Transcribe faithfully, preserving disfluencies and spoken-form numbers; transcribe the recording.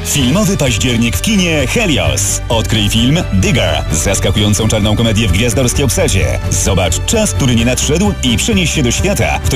Filmowy październik w kinie Helios. Odkryj film Digger. Zaskakującą czarną komedię w gwiazdorskiej obsadzie. Zobacz Czas, który nie nadszedł i przenieś się do świata, w